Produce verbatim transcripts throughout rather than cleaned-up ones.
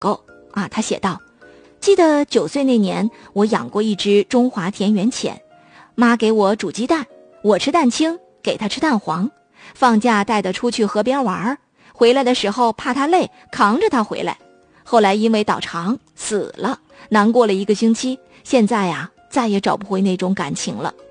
狗啊。他写道，记得九岁那年，我养过一只中华田园犬，妈给我煮鸡蛋，我吃蛋清，给它吃蛋黄，放假带它出去河边玩，回来的时候怕它累，扛着它回来，后来因为倒肠死了，难过了一个星期，现在呀、啊，再也找不回那种感情了。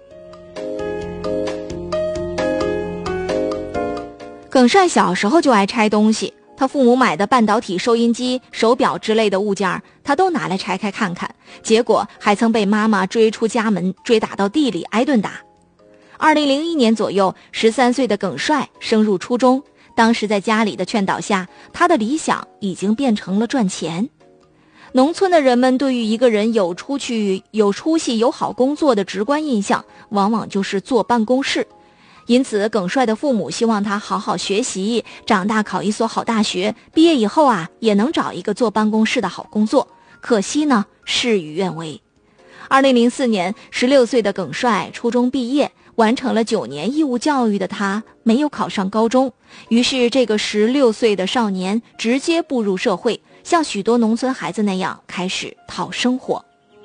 耿帅小时候就爱拆东西，他父母买的半导体收音机、手表之类的物件，他都拿来拆开看看，结果还曾被妈妈追出家门，追打到地里挨顿打。二零零一年左右，十三岁的耿帅升入初中，当时在家里的劝导下，他的理想已经变成了赚钱。农村的人们对于一个人有出去、有出息、有好工作的直观印象，往往就是坐办公室。因此，耿帅的父母希望他好好学习，长大考一所好大学，毕业以后啊，也能找一个坐办公室的好工作。可惜呢，事与愿违。二零零四年，十六岁的耿帅初中毕业，完成了九年义务教育的他，没有考上高中。于是，这个十六岁的少年直接步入社会，像许多农村孩子那样开始讨生活。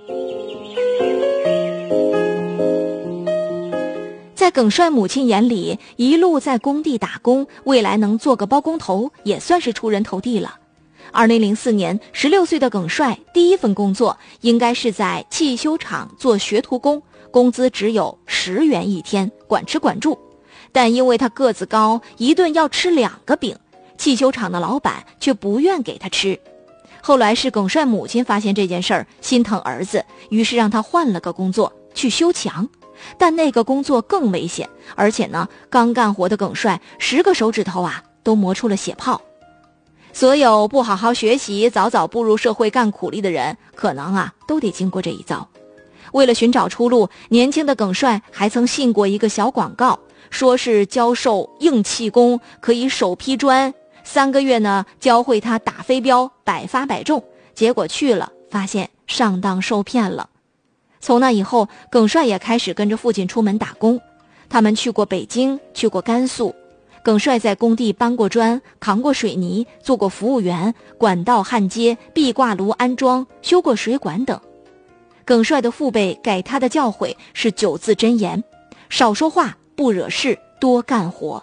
在耿帅母亲眼里，一路在工地打工，未来能做个包工头也算是出人头地了。二零零四年，十六岁的耿帅第一份工作应该是在汽修厂做学徒工，工资只有十元一天，管吃管住。但因为他个子高，一顿要吃两个饼，汽修厂的老板却不愿给他吃。后来是耿帅母亲发现这件事儿，心疼儿子，于是让他换了个工作，去修墙。但那个工作更危险，而且呢，刚干活的耿帅十个手指头啊都磨出了血泡。所有不好好学习，早早步入社会干苦力的人，可能啊都得经过这一遭。为了寻找出路，年轻的耿帅还曾信过一个小广告，说是教授硬气功，可以手劈砖，三个月呢教会他打飞镖，百发百中。结果去了，发现上当受骗了。从那以后，耿帅也开始跟着父亲出门打工。他们去过北京，去过甘肃。耿帅在工地搬过砖，扛过水泥，做过服务员，管道焊接，壁挂炉安装，修过水管等。耿帅的父辈给他的教诲是九字真言：少说话，不惹事，多干活。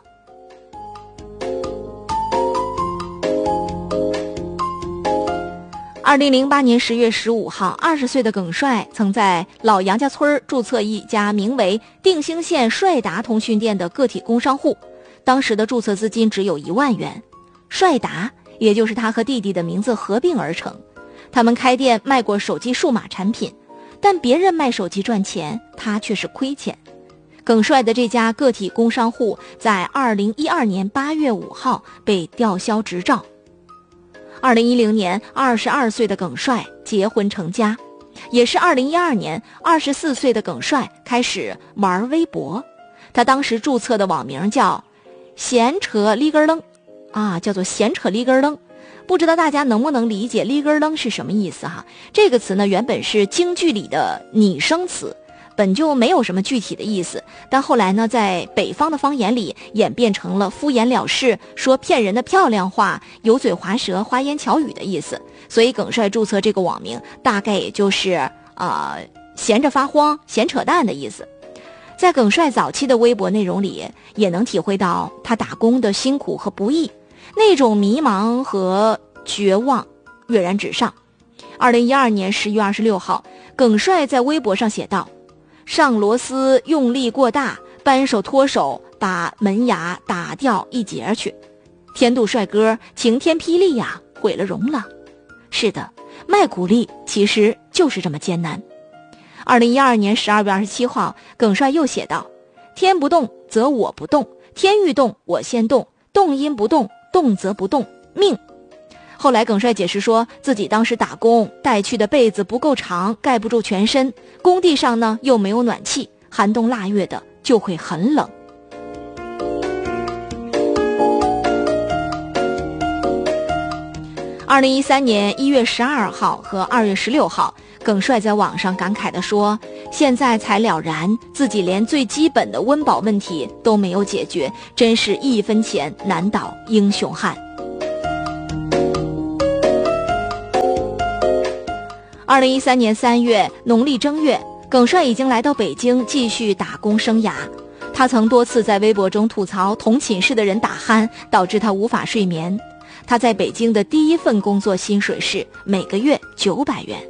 二零零八年十月十五号，二十岁的耿帅曾在老杨家村注册一家名为定兴县帅达通讯店的个体工商户，当时的注册资金只有一万元。帅达也就是他和弟弟的名字合并而成。他们开店卖过手机数码产品，但别人卖手机赚钱，他却是亏钱。耿帅的这家个体工商户在二零一二年八月五号被吊销执照。二零一零年，二十二岁的耿帅结婚成家，也是二零一二年，二十四岁的耿帅开始玩微博。他当时注册的网名叫闲扯里根楞啊，叫做闲扯里根楞。不知道大家能不能理解里根楞是什么意思哈？这个词呢，原本是京剧里的拟声词，本就没有什么具体的意思，但后来呢，在北方的方言里演变成了敷衍了事，说骗人的漂亮话，油嘴滑舌，花言巧语的意思。所以耿帅注册这个网名，大概也就是啊、呃、闲着发慌，闲扯淡的意思。在耿帅早期的微博内容里，也能体会到他打工的辛苦和不易，那种迷茫和绝望跃然纸上。二零一二年十月二十六号，耿帅在微博上写道：上螺丝用力过大，扳手脱手，把门牙打掉一截去。天妒帅哥，晴天霹雳呀，毁了容了。是的，卖苦力其实就是这么艰难。二零一二年十二月二十七号，耿帅又写道：天不动则我不动，天欲动我先动，动因不动，动则不动，命。后来耿帅解释说，自己当时打工带去的被子不够长，盖不住全身，工地上呢又没有暖气，寒冬腊月的就会很冷。二零一三年一月十二号和二月十六号，耿帅在网上感慨地说，现在才了然，自己连最基本的温饱问题都没有解决，真是一分钱难倒英雄汉。 二零一三年三月农历正月，耿帅已经来到北京继续打工生涯。他曾多次在微博中吐槽同寝室的人打鼾，导致他无法睡眠。他在北京的第一份工作薪水是每个月九百元。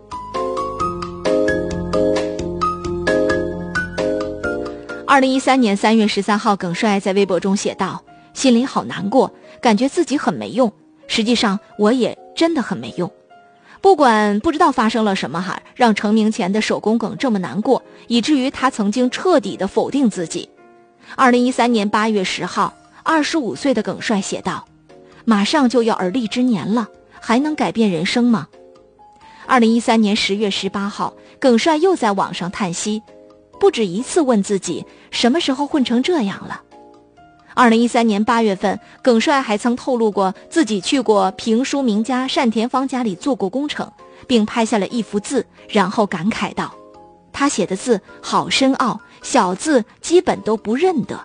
二零一三年三月十三号，耿帅在微博中写道：心里好难过，感觉自己很没用，实际上我也真的很没用。不管不知道发生了什么哈，让成名前的手工梗这么难过，以至于他曾经彻底的否定自己。二零一三年八月十号，二十五岁的耿帅写道：马上就要而立之年了，还能改变人生吗？二零一三年十月十八号，耿帅又在网上叹息，不止一次问自己什么时候混成这样了。二零一三年八月份，耿帅还曾透露过自己去过评书名家单田芳家里做过工程，并拍下了一幅字，然后感慨道：他写的字好深奥，小字基本都不认得。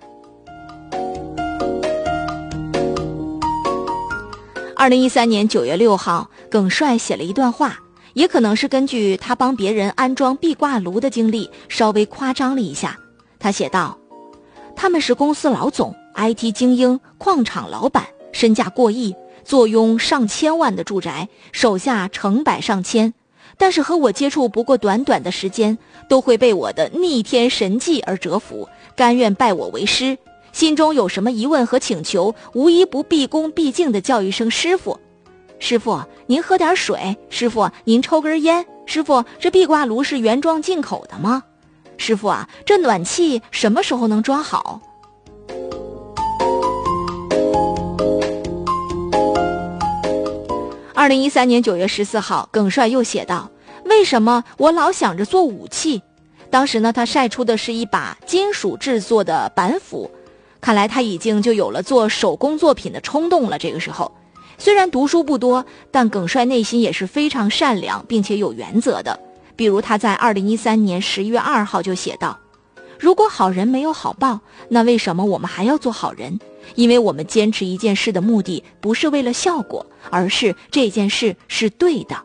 二零一三年九月六号，耿帅写了一段话，也可能是根据他帮别人安装壁挂炉的经历稍微夸张了一下。他写道：他们是公司老总、I T 精英、矿场老板，身价过亿，坐拥上千万的住宅，手下成百上千，但是和我接触不过短短的时间，都会被我的逆天神技而折服，甘愿拜我为师，心中有什么疑问和请求，无一不毕恭毕敬地叫一声师傅。师傅，您喝点水。师傅，您抽根烟。师傅，这壁挂炉是原装进口的吗？师傅啊，这暖气什么时候能装好？二零一三年九月十四号，耿帅又写道：为什么我老想着做武器？当时呢，他晒出的是一把金属制作的板斧，看来他已经就有了做手工作品的冲动了。这个时候虽然读书不多，但耿帅内心也是非常善良并且有原则的。比如他在二零一三年十月二号就写道：如果好人没有好报，那为什么我们还要做好人？因为我们坚持一件事的目的不是为了效果，而是这件事是对的。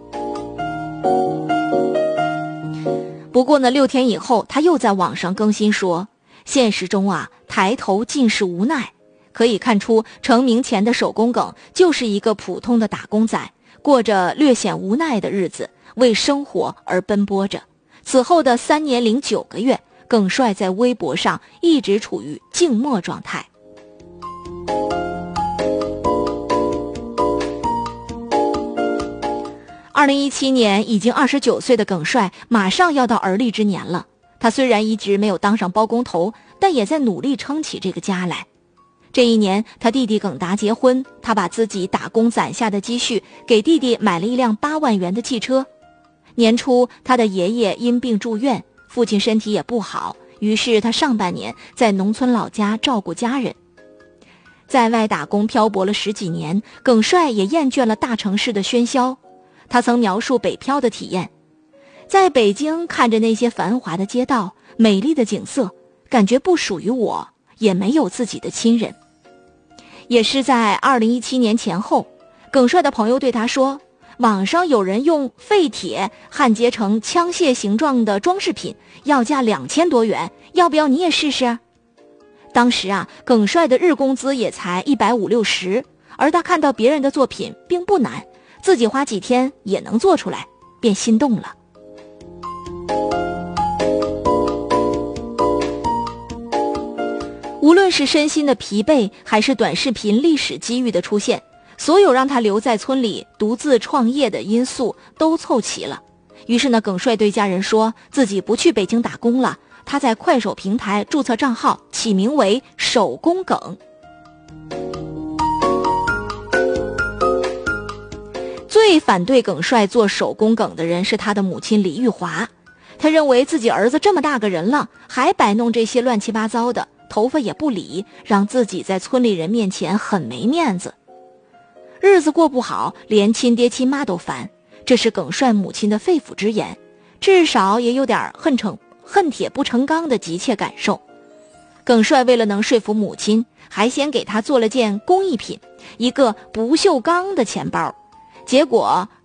不过呢，六天以后他又在网上更新说，现实中啊，抬头尽是无奈。可以看出，成名前的手工梗就是一个普通的打工仔，过着略显无奈的日子，为生活而奔波着。此后的三年零九个月，耿帅在微博上一直处于静默状态。二零一七年，已经二十九岁的耿帅马上要到而立之年了。他虽然一直没有当上包工头，但也在努力撑起这个家来。这一年，他弟弟耿达结婚，他把自己打工攒下的积蓄给弟弟买了一辆八万元的汽车。年初，他的爷爷因病住院，父亲身体也不好，于是他上半年在农村老家照顾家人。在外打工漂泊了十几年，耿帅也厌倦了大城市的喧嚣。他曾描述北漂的体验：在北京看着那些繁华的街道、美丽的景色，感觉不属于我，也没有自己的亲人。也是在二零一七年前后，耿帅的朋友对他说，网上有人用废铁焊接成枪械形状的装饰品，要价两千多元，要不要你也试试？当时啊，耿帅的日工资也才一百五六十，而他看到别人的作品并不难，自己花几天也能做出来，便心动了。无论是身心的疲惫，还是短视频历史机遇的出现，所有让他留在村里独自创业的因素都凑齐了。于是呢，耿帅对家人说自己不去北京打工了，他在快手平台注册账号，起名为手工梗。最反对耿帅做手工梗的人是他的母亲李玉华，他认为自己儿子这么大个人了，还摆弄这些乱七八糟的，头发也不理，让自己在村里人面前很没面子。日子过不好，连亲爹亲妈都烦，这是耿帅母亲的肺腑之言，至少也有点恨成恨铁不成钢的急切感受。耿帅为了能说服母亲，还先给他做了件工艺品，一个不锈钢的钱包。结果